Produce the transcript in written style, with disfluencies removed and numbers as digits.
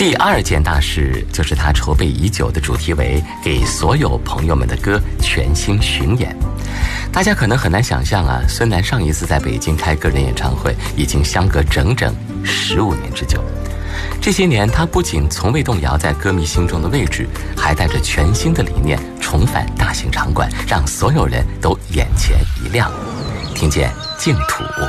第二件大事就是他筹备已久的主题为“给所有朋友们的歌”全新巡演。大家可能很难想象啊，孙楠上一次在北京开个人演唱会已经相隔整整15年之久。这些年，他不仅从未动摇在歌迷心中的位置，还带着全新的理念重返大型场馆，让所有人都眼前一亮。听见净土。